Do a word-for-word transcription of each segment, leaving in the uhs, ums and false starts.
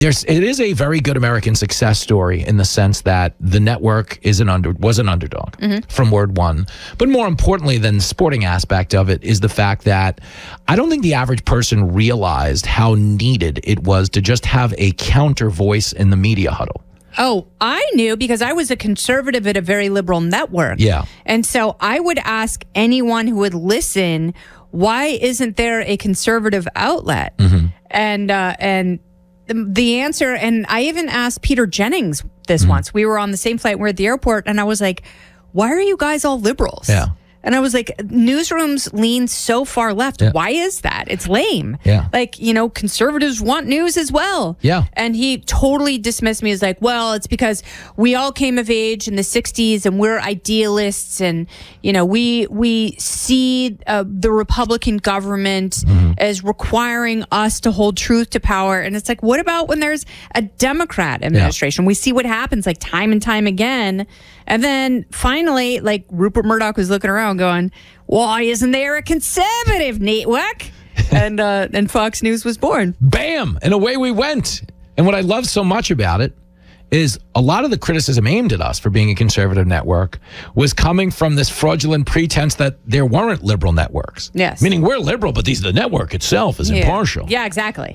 There's, it is a very good American success story in the sense that the network is an under was an underdog mm-hmm. from word one. But more importantly than the sporting aspect of it is the fact that I don't think the average person realized how needed it was to just have a counter voice in the media huddle. Oh, I knew because I was a conservative at a very liberal network. Yeah. And so I would ask anyone who would listen, why isn't there a conservative outlet? Mm-hmm. And uh, and the answer, and I even asked Peter Jennings this mm-hmm. once. We were on the same flight, we we're at the airport, and I was like, why are you guys all liberals? Yeah. And I was like, newsrooms lean so far left. Yeah. Why is that? It's lame. Yeah. Like, you know, conservatives want news as well. Yeah. And he totally dismissed me as like, well, it's because we all came of age in the sixties and we're idealists. And, you know, we we see uh, the Republican government mm-hmm. as requiring us to hold truth to power. And it's like, what about when there's a Democrat administration? Yeah. We see what happens like time and time again. And then finally, like Rupert Murdoch was looking around going, why isn't there a conservative network? And uh, and Fox News was born. Bam! And away we went. And what I love so much about it is a lot of the criticism aimed at us for being a conservative network was coming from this fraudulent pretense that there weren't liberal networks. Yes. Meaning we're liberal, but these the network itself is yeah. impartial. Yeah, exactly.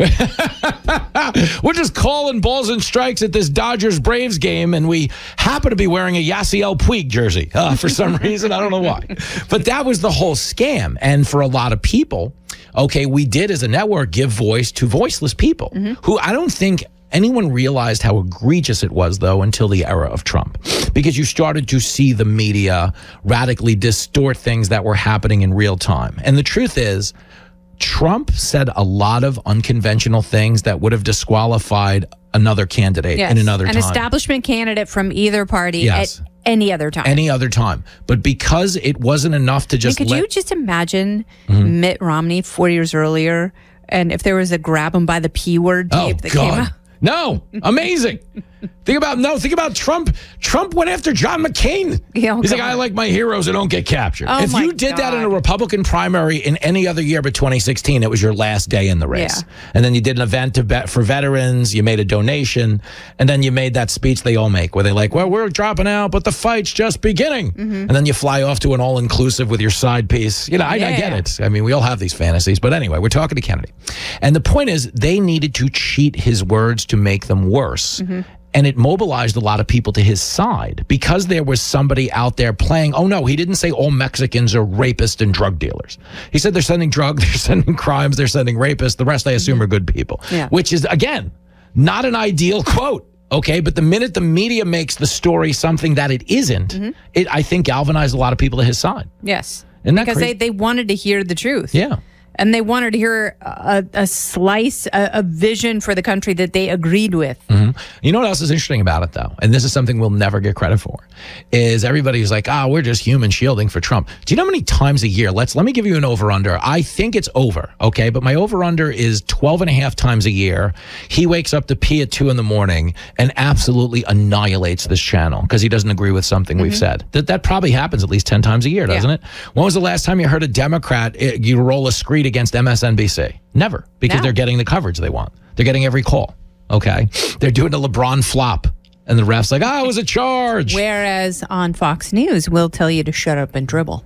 We're just calling balls and strikes at this Dodgers-Braves game, and we happen to be wearing a Yasiel Puig jersey uh, for some reason. I don't know why. But that was the whole scam. And for a lot of people, okay, we did as a network give voice to voiceless people mm-hmm. who I don't think anyone realized how egregious it was, though, until the era of Trump, because you started to see the media radically distort things that were happening in real time. And the truth is, Trump said a lot of unconventional things that would have disqualified another candidate yes. in another An time. An establishment candidate from either party yes. at any other time. Any other time. But because it wasn't enough to just I mean, could let- you just imagine mm-hmm. Mitt Romney four years earlier, and if there was a grab him by the P word tape oh, that God. came out? No, amazing. Think about no. Think about Trump. Trump went after John McCain. Oh, He's God. like, I like my heroes who don't get captured. Oh, if you did God. that in a Republican primary in any other year but twenty sixteen, it was your last day in the race. Yeah. And then you did an event to bet for veterans. You made a donation, and then you made that speech they all make, where they like, well, we're dropping out, but the fight's just beginning. Mm-hmm. And then you fly off to an all-inclusive with your side piece. You know, I, yeah. I get it. I mean, we all have these fantasies. But anyway, we're talking to Kennedy, and the point is, they needed to cheat his words to make them worse. Mm-hmm. And it mobilized a lot of people to his side because there was somebody out there playing, oh, no, he didn't say all Mexicans are rapists and drug dealers. He said they're sending drugs, they're sending crimes, they're sending rapists. The rest, I assume, are good people, yeah. which is, again, not an ideal quote. Okay, but the minute the media makes the story something that it isn't, mm-hmm. it, I think, galvanized a lot of people to his side. Yes, Isn't that because crazy? they, they wanted to hear the truth. Yeah. And they wanted to hear a, a slice, a, a vision for the country that they agreed with. Mm-hmm. You know what else is interesting about it, though? And this is something we'll never get credit for, is everybody's like, ah, oh, we're just human shielding for Trump. Do you know how many times a year? Let's let me give you an over-under. I think it's over, okay? But my over-under is twelve and a half times a year. He wakes up to pee at two in the morning and absolutely annihilates this channel because he doesn't agree with something mm-hmm. we've said. That that probably happens at least ten times a year, doesn't yeah. it? When was the last time you heard a Democrat, you roll a screed against M S N B C? Never, because no. they're getting the coverage they want. They're getting every call, okay? They're doing a LeBron flop, and the ref's like, oh, it was a charge. Whereas on Fox News, we'll tell you to shut up and dribble.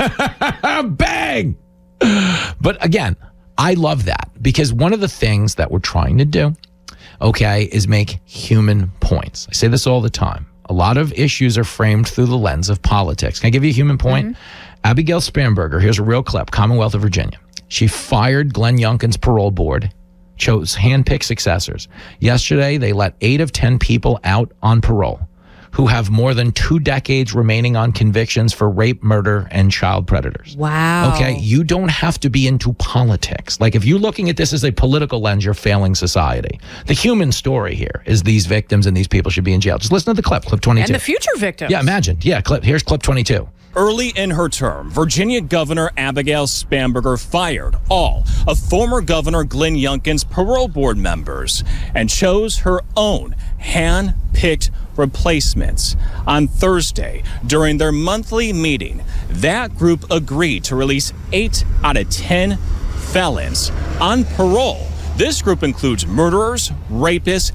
Bang! But again, I love that because one of the things that we're trying to do, okay, is make human points. I say this all the time. A lot of issues are framed through the lens of politics. Can I give you a human point? Mm-hmm. Abigail Spanberger, here's a real clip, Commonwealth of Virginia. She fired Glenn Youngkin's parole board, chose handpicked successors. Yesterday, they let eight of ten people out on parole who have more than two decades remaining on convictions for rape, murder, and child predators. Wow. Okay, you don't have to be into politics. Like, if you're looking at this as a political lens, you're failing society. The human story here is these victims and these people should be in jail. Just listen to the clip, clip twenty-two. And the future victims. Yeah, imagine. Yeah, clip. Here's clip twenty-two. Early in her term, Virginia Governor Abigail Spanberger fired all of former Governor Glenn Youngkin's parole board members and chose her own hand-picked replacements. On Thursday, during their monthly meeting, that group agreed to release eight out of ten felons on parole. This group includes murderers, rapists,